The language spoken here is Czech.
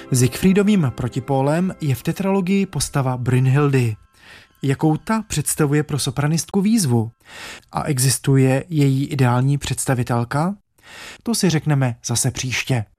Siegfriedovým protipólem je v tetralogii postava Brynhildy. Jakou ta představuje pro sopranistku výzvu? A existuje její ideální představitelka? To si řekneme zase příště.